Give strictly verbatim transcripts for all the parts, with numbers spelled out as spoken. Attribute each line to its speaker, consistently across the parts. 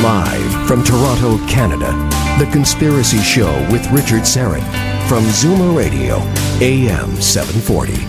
Speaker 1: Live from Toronto, Canada, The Conspiracy Show with Richard Syrett from Zoomer Radio, A M seven forty.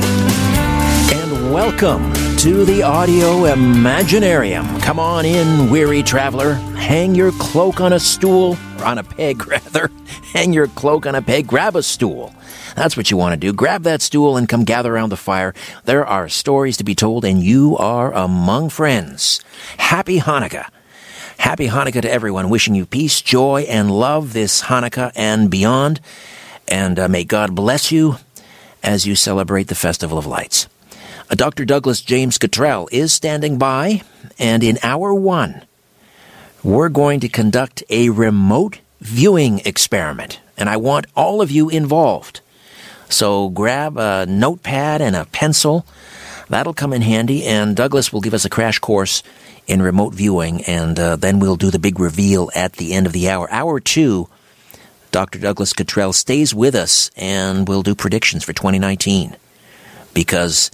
Speaker 2: And welcome to the Audio Imaginarium. Come on in, weary traveler. Hang your cloak on a stool, or on a peg, rather. Hang your cloak on a peg. Grab a stool. That's what you want to do. Grab that stool and come gather around the fire. There are stories to be told, and you are among friends. Happy Hanukkah. Happy Hanukkah to everyone. Wishing you peace, joy, and love this Hanukkah and beyond. And uh, may God bless you as you celebrate the Festival of Lights. Uh, Doctor Douglas James Cottrell is standing by, and in hour one, we're going to conduct a remote viewing experiment, and I want all of you involved. So grab a notepad and a pencil. That'll come in handy, and Douglas will give us a crash course in remote viewing, and uh, then we'll do the big reveal at the end of the hour. Hour two, Doctor Douglas Cottrell stays with us, and we'll do predictions for twenty nineteen, because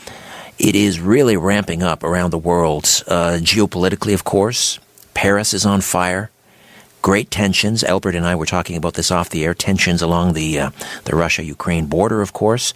Speaker 2: it is really ramping up around the world. Uh, geopolitically, of course, Paris is on fire. Great tensions. Albert and I were talking about this off the air. Tensions along the uh, the Russia-Ukraine border, of course.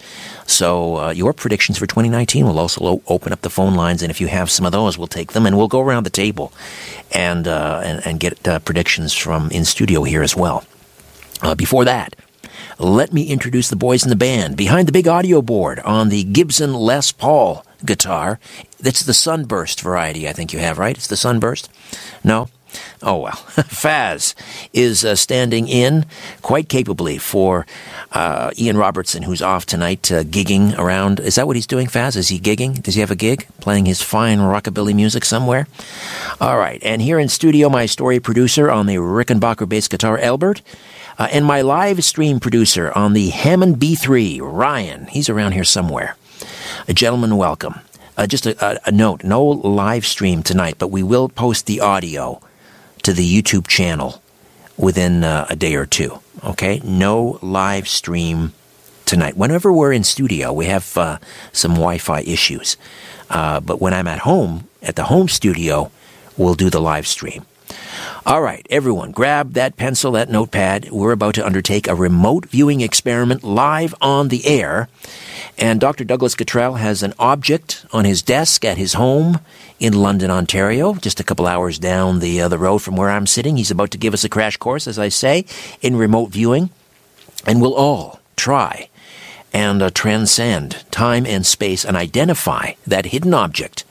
Speaker 2: So uh, your predictions for twenty nineteen will also lo- open up the phone lines, and if you have some of those, we'll take them, and we'll go around the table and uh, and, and get uh, predictions from in studio here as well. Uh, before that, let me introduce the boys in the band. Behind the big audio board on the Gibson Les Paul guitar, that's the Sunburst variety, I think you have, right? It's the Sunburst? No? Oh, well. Faz is uh, standing in quite capably for uh, Ian Robertson, who's off tonight uh, gigging around. Is that what he's doing, Faz? Is he gigging? Does he have a gig? Playing his fine rockabilly music somewhere? All right. And here in studio, my story producer on the Rickenbacker bass guitar, Albert. Uh, and my live stream producer on the Hammond B three, Ryan. He's around here somewhere. A gentleman, welcome. Uh, just a, a, a note, no live stream tonight, but we will post the audio to the YouTube channel within uh, a day or two, okay? No live stream tonight. Whenever we're in studio, we have uh, some Wi-Fi issues. Uh, but when I'm at home, at the home studio, we'll do the live stream. All right, everyone, grab that pencil, that notepad. We're about to undertake a remote viewing experiment live on the air. And Doctor Douglas Cottrell has an object on his desk at his home in London, Ontario, just a couple hours down the, uh, the road from where I'm sitting. He's about to give us a crash course, as I say, in remote viewing. And we'll all try and uh, transcend time and space and identify that hidden object.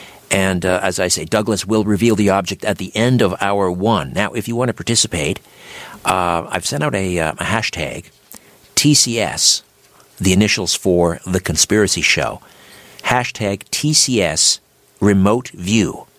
Speaker 2: And uh, as I say, Douglas will reveal the object at the end of hour one. Now, if you want to participate, uh, I've sent out a, uh, a hashtag, T C S, the initials for The Conspiracy Show, hashtag T C S Remote View.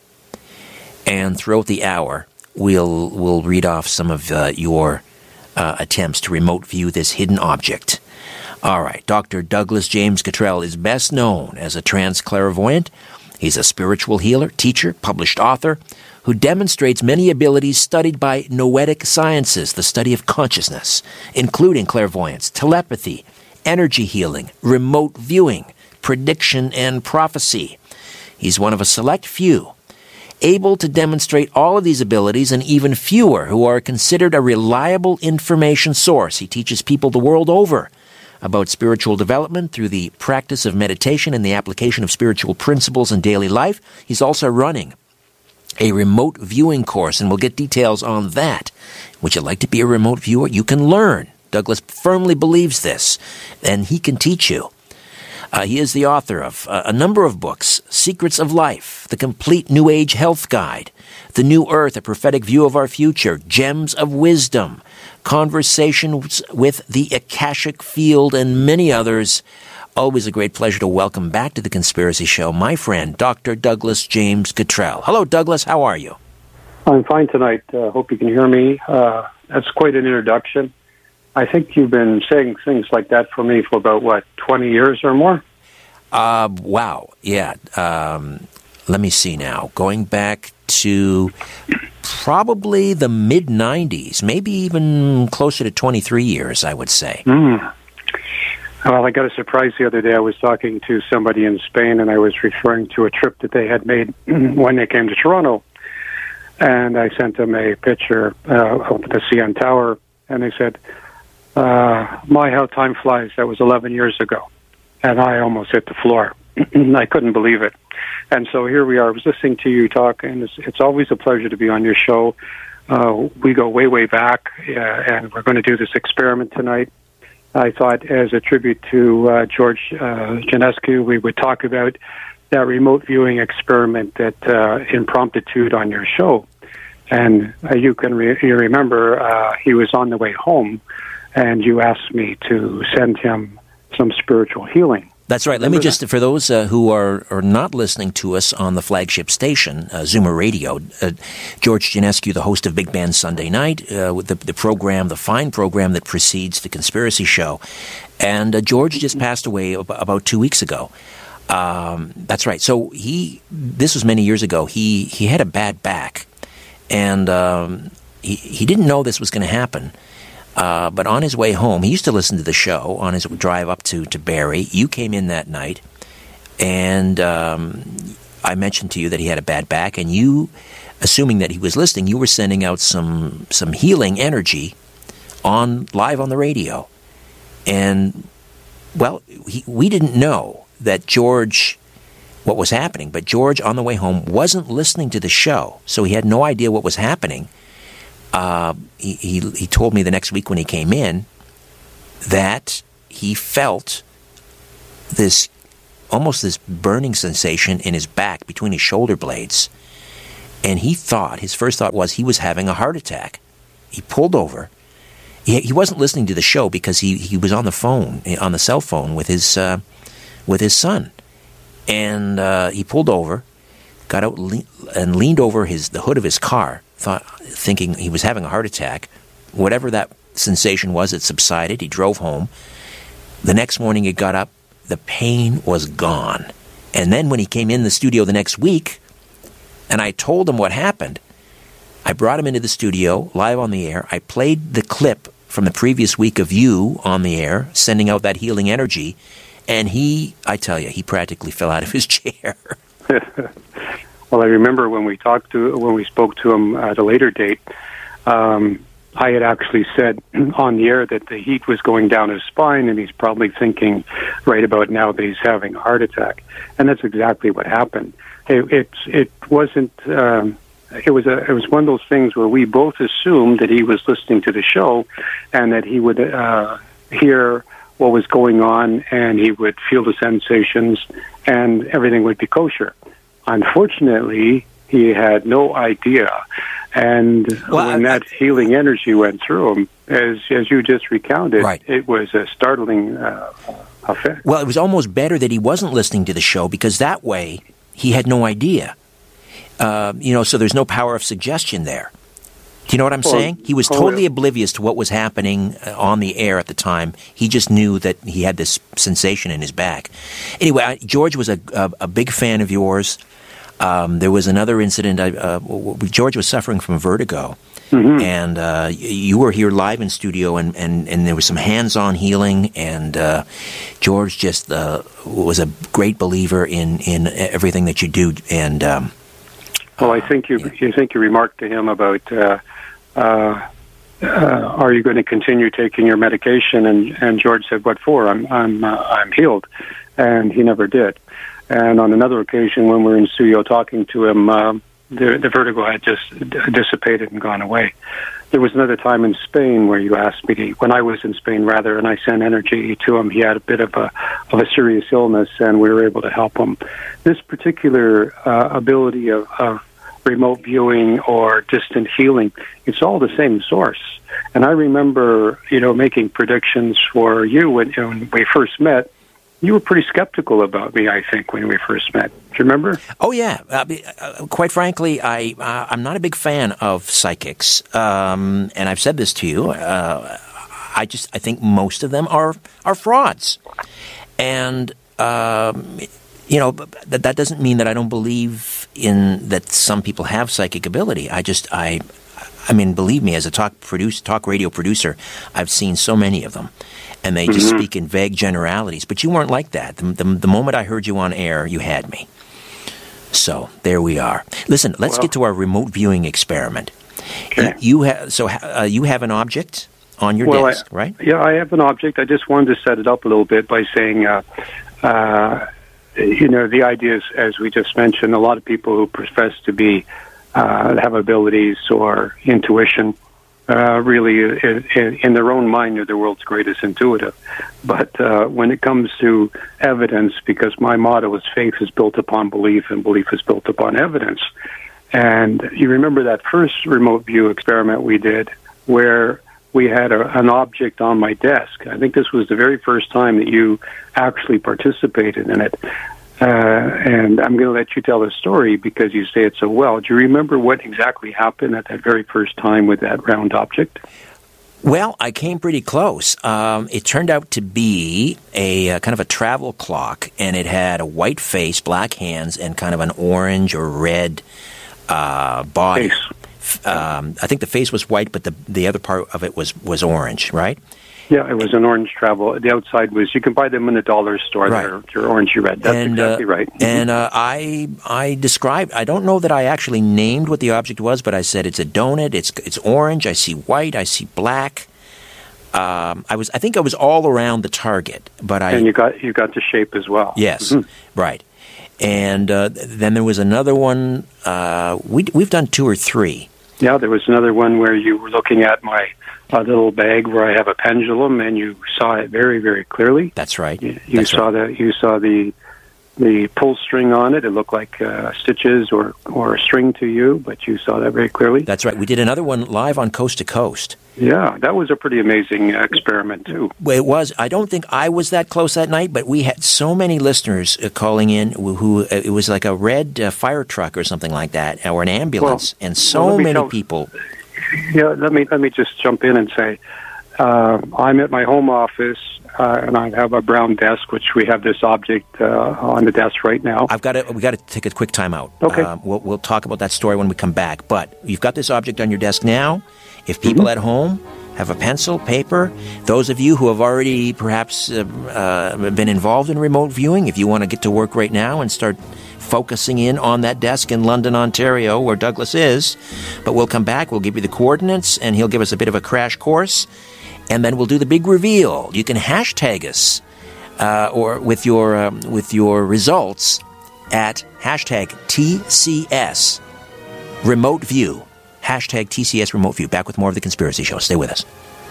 Speaker 2: And throughout the hour, we'll we'll read off some of uh, your uh, attempts to remote view this hidden object. All right, Doctor Douglas James Cottrell is best known as a trance clairvoyant. He's a spiritual healer, teacher, published author, who demonstrates many abilities studied by noetic sciences, the study of consciousness, including clairvoyance, telepathy, energy healing, remote viewing, prediction, and prophecy. He's one of a select few able to demonstrate all of these abilities, and even fewer who are considered a reliable information source. He teaches people the world over about spiritual development through the practice of meditation and the application of spiritual principles in daily life. He's also running a remote viewing course, and we'll get details on that. Would you like to be a remote viewer? You can learn. Douglas firmly believes this, and he can teach you. Uh, he is the author of uh, a number of books: Secrets of Life, The Complete New Age Health Guide, The New Earth, A Prophetic View of Our Future, Gems of Wisdom, Conversations with the Akashic Field, and many others. Always a great pleasure to welcome back to The Conspiracy Show my friend, Doctor Douglas James Cottrell. Hello, Douglas. How are you?
Speaker 3: I'm fine tonight. Uh, hope you can hear me. Uh, that's quite an introduction. I think you've been saying things like that for me for about, what, twenty years or more?
Speaker 2: Uh, wow. Yeah. Um, let me see now. Going back to probably the mid nineties, maybe even closer to twenty-three years, I would say.
Speaker 3: Mm. Well, I got a surprise the other day. I was talking to somebody in Spain, and I was referring to a trip that they had made when they came to Toronto. And I sent them a picture uh, of the C N Tower, and they said, uh, my, how time flies. That was eleven years ago. And I almost hit the floor. I couldn't believe it. And so here we are. I was listening to you talk, and it's, it's always a pleasure to be on your show. Uh, we go way, way back, uh, and we're going to do this experiment tonight. I thought as a tribute to uh, George uh, Janescu, we would talk about that remote viewing experiment that uh, impromptued on your show. And uh, you can re- you remember uh, he was on the way home, and you asked me to send him some spiritual healing.
Speaker 2: That's right. Let me just, for those uh, who are, are not listening to us on the flagship station, uh, Zoomer Radio, uh, George Janescu, the host of Big Band Sunday Night, uh, with the, the program, the fine program that precedes The Conspiracy Show. And uh, George just passed away ab- about two weeks ago. Um, that's right. So he, this was many years ago, he, he had a bad back. And um, he, he didn't know this was going to happen. Uh, but on his way home, he used to listen to the show on his drive up to, to Barrie. You came in that night, and um, I mentioned to you that he had a bad back, and you, assuming that he was listening, you were sending out some some healing energy on live on the radio. And, well, he, we didn't know that George, what was happening, but George, on the way home, wasn't listening to the show, so he had no idea what was happening. Uh, he, he he told me the next week when he came in that he felt this, almost this burning sensation in his back between his shoulder blades. And he thought, his first thought was he was having a heart attack. He pulled over. He, he wasn't listening to the show because he, he was on the phone, on the cell phone with his, uh, with his son. And uh, he pulled over, got out le- and leaned over his the hood of his car, thought, thinking he was having a heart attack. Whatever that sensation was, it subsided. He drove home. The next morning he got up. The pain was gone. And then when he came in the studio the next week, and I told him what happened, I brought him into the studio, live on the air. I played the clip from the previous week of you on the air, sending out that healing energy. And he, I tell you, he practically fell out of his chair.
Speaker 3: Well, I remember when we talked to when we spoke to him at a later date, um, I had actually said on the air that the heat was going down his spine, and he's probably thinking right about now that he's having a heart attack, and that's exactly what happened. It it, it wasn't. Um, it was a it was one of those things where we both assumed that he was listening to the show, and that he would uh, hear what was going on, and he would feel the sensations, and everything would be kosher. Unfortunately, he had no idea, and well, when I, that I, healing energy went through him, as as you just recounted, right. It was a startling uh, effect.
Speaker 2: Well, it was almost better that he wasn't listening to the show, because that way he had no idea. Uh, you know, so there's no power of suggestion there. Do you know what I'm well, saying? He was totally oh, oblivious to what was happening on the air at the time. He just knew that he had this sensation in his back. Anyway, I, George was a, a, a big fan of yours. Um, there was another incident. I, uh, George was suffering from vertigo, mm-hmm. and uh, you were here live in studio, and, and, and there was some hands-on healing, and uh, George just uh, was a great believer in, in everything that you do. And um,
Speaker 3: well, I think you, you think you remarked to him about, uh, uh, uh, are you going to continue taking your medication? And, and George said, "What for? I'm I'm uh, I'm healed," and he never did. And on another occasion, when we were in studio talking to him, uh, the, the vertigo had just d- dissipated and gone away. There was another time in Spain where you asked me to, when I was in Spain, rather, and I sent energy to him. He had a bit of a of a serious illness, and we were able to help him. This particular uh, ability of, of remote viewing or distant healing, it's all the same source. And I remember, you know, making predictions for you when, when we first met. You were pretty skeptical about me, I think, when we first met. Do you remember?
Speaker 2: Oh, yeah. Uh, uh, quite frankly, I, uh, I'm not a big fan of psychics. Um, and I've said this to you. Uh, I just I think most of them are, are frauds. And, um, you know, that, that doesn't mean that I don't believe in that some people have psychic ability. I just, I, I mean, believe me, as a talk produce, talk radio producer, I've seen so many of them. And they just mm-hmm. speak in vague generalities. But you weren't like that. The, the, the moment I heard you on air, you had me. So there we are. Listen, let's
Speaker 3: Well,
Speaker 2: get to our remote viewing experiment.
Speaker 3: Okay.
Speaker 2: You have so uh, you have an object on your
Speaker 3: well,
Speaker 2: desk,
Speaker 3: I,
Speaker 2: right?
Speaker 3: Yeah, I have an object. I just wanted to set it up a little bit by saying, uh, uh, you know, the idea is, as we just mentioned, a lot of people who profess to be uh, have abilities or intuition. Uh, really, in, in their own mind, they're the world's greatest intuitive. But uh, when it comes to evidence, because my motto is faith is built upon belief and belief is built upon evidence. And you remember that first remote view experiment we did where we had a, an object on my desk. I think this was the very first time that you actually participated in it. Uh, and I'm going to let you tell the story because you say it so well. Do you remember what exactly happened at that very first time with that round object?
Speaker 2: Well, I came pretty close. Um, it turned out to be a uh, kind of a travel clock, and it had a white face, black hands, and kind of an orange or red uh, body.
Speaker 3: Face.
Speaker 2: Um, I think the face was white, but the the other part of it was, was orange, right?
Speaker 3: Yeah, it was an orange travel. The outside was, you can buy them in the dollar store.
Speaker 2: Right.
Speaker 3: They're, they're orangey red. That's
Speaker 2: and,
Speaker 3: exactly
Speaker 2: uh,
Speaker 3: right.
Speaker 2: And uh, I I described, I don't know that I actually named what the object was, but I said it's a donut, it's it's orange, I see white, I see black. Um, I was I think I was all around the target, but I...
Speaker 3: And you got you got the shape as well.
Speaker 2: Yes,
Speaker 3: Mm-hmm.
Speaker 2: right. And uh, then there was another one, uh, we, we've done two or three.
Speaker 3: Yeah, there was another one where you were looking at my uh, little bag where I have a pendulum, and you saw it very, very clearly.
Speaker 2: That's right.
Speaker 3: You, you
Speaker 2: That's
Speaker 3: saw
Speaker 2: right.
Speaker 3: the you saw the the pull string on it. It looked like uh, stitches or or a string to you, but you saw that very clearly.
Speaker 2: That's right. We did another one live on Coast to Coast.
Speaker 3: Yeah, that was a pretty amazing experiment too.
Speaker 2: Well, it was. I don't think I was that close that night, but we had so many listeners uh, calling in who, who uh, it was like a red uh, fire truck or something like that, or an ambulance,
Speaker 3: Well,
Speaker 2: and so
Speaker 3: well, let me
Speaker 2: many
Speaker 3: tell-
Speaker 2: people.
Speaker 3: Yeah, let me let me just jump in and say, uh, I'm at my home office, uh, and I have a brown desk, which we have this object uh, on the desk right now.
Speaker 2: I've got to. We got to take a quick time out.
Speaker 3: Okay.
Speaker 2: Um, we'll we'll talk about that story when we come back. But you've got this object on your desk now. If people
Speaker 3: Mm-hmm.
Speaker 2: at home have a pencil, paper, those of you who have already perhaps uh, uh, been involved in remote viewing, if you want to get to work right now and start focusing in on that desk in London, Ontario, where Douglas is. But we'll come back, we'll give you the coordinates, and he'll give us a bit of a crash course, and then we'll do the big reveal. You can hashtag us uh, or with your um, with your results at hashtag T C S Remote View. Hashtag T C S Remote View. Back with more of The Conspiracy Show. Stay with us.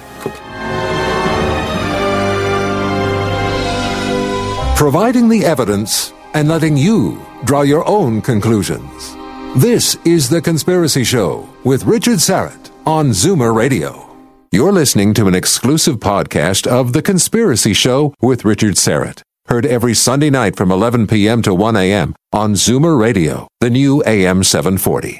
Speaker 4: Providing the evidence and letting you draw your own conclusions. This is The Conspiracy Show with Richard Syrett on Zoomer Radio. You're listening to an exclusive podcast of The Conspiracy Show with Richard Syrett. Heard every Sunday night from eleven p.m. to one a.m. on Zoomer Radio, the new A M seven forty.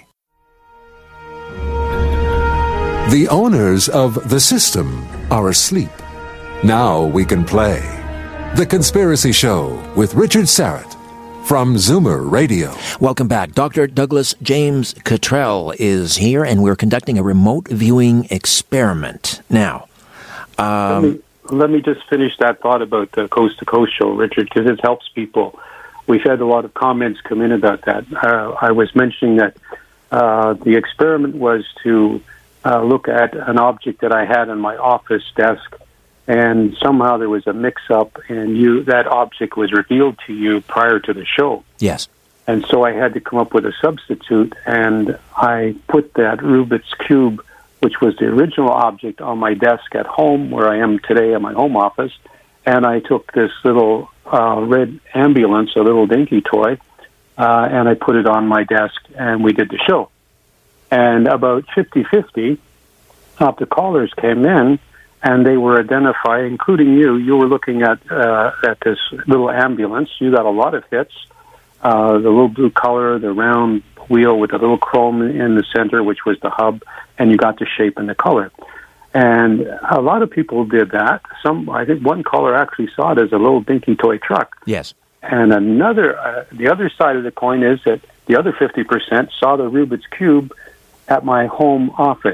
Speaker 4: The owners of the system are asleep. Now we can play. The Conspiracy Show with Richard Syrett from Zoomer Radio.
Speaker 2: Welcome back. Doctor Douglas James Cottrell is here, and we're conducting a remote viewing experiment. Now, um,
Speaker 3: let, me, let me just finish that thought about the Coast to Coast show, Richard, because it helps people. We've had a lot of comments come in about that. Uh, I was mentioning that uh, the experiment was to uh, look at an object that I had on my office desk, and somehow there was a mix-up, and you that object was revealed to you prior to the show.
Speaker 2: yes.
Speaker 3: And so I had to come up with a substitute, and I put that Rubik's Cube, which was the original object, on my desk at home, where I am today in my home office, and I took this little uh, red ambulance, a little dinky toy, uh, and I put it on my desk, and we did the show. And about fifty-fifty of the callers came in, and they were identifying, including you. You were looking at uh, at this little ambulance. You got a lot of hits. Uh, the little blue color, the round wheel with the little chrome in the center, which was the hub, and you got the shape and the color. And a lot of people did that. Some, I think one caller actually saw it as a little dinky toy truck.
Speaker 2: Yes.
Speaker 3: And another, uh, the other side of the coin is that the other fifty percent saw the Rubik's Cube at my home office.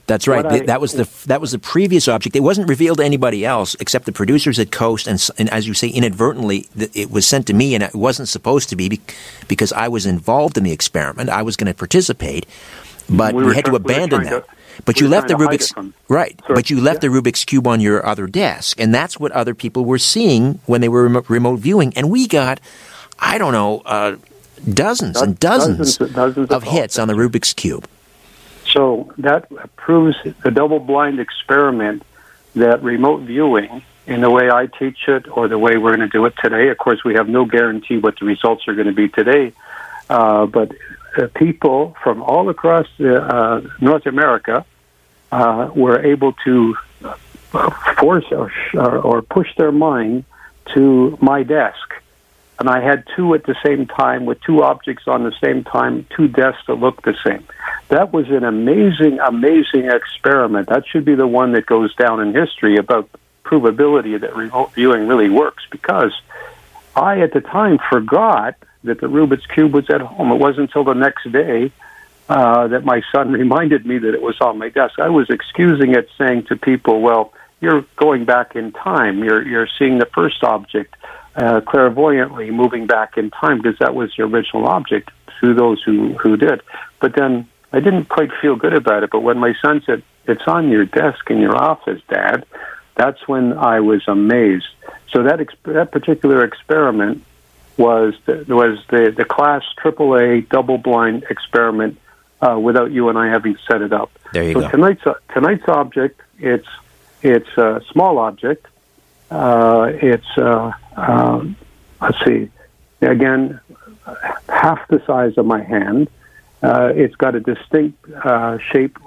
Speaker 2: That's right.
Speaker 3: I,
Speaker 2: that was the that was the previous object. It wasn't revealed to anybody else except the producers at Coast, and, and as you say, inadvertently, it was sent to me, and it wasn't supposed to be because I was involved in the experiment. I was going to participate, but we, we had to abandon we that. To, but we you left the Rubik's right. Sorry. But you left yeah. the Rubik's Cube on your other desk, and that's what other people were seeing when they were remote, remote viewing. And we got, I don't know, uh, dozens Do- and dozens, dozens, dozens of, of hits on the Rubik's Cube.
Speaker 3: So that proves the double-blind experiment that remote viewing, in the way I teach it or the way we're going to do it today, of course, we have no guarantee what the results are going to be today, uh, but uh, people from all across uh, North America uh, were able to force or, or push their mind to my desk. And I had two at the same time with two objects on the same time, two desks that looked the same. That was an amazing, amazing experiment. That should be the one that goes down in history about provability that remote viewing really works, because I, at the time, forgot that the Rubik's Cube was at home. It wasn't until the next day uh, that my son reminded me that it was on my desk. I was excusing it, saying to people, well, you're going back in time. You're, you're seeing the first object Uh, clairvoyantly moving back in time, because that was the original object through those who, who did. But then I didn't quite feel good about it. But when my son said, it's on your desk in your office, Dad, that's when I was amazed. So that exp- that particular experiment was the, was the, the class triple A double-blind experiment uh, without you and I having set it up.
Speaker 2: There you
Speaker 3: so
Speaker 2: go.
Speaker 3: Tonight's, tonight's object, it's, it's a small object. Uh, it's, uh, uh, let's see, again, half the size of my hand. Uh, it's got a distinct uh, shape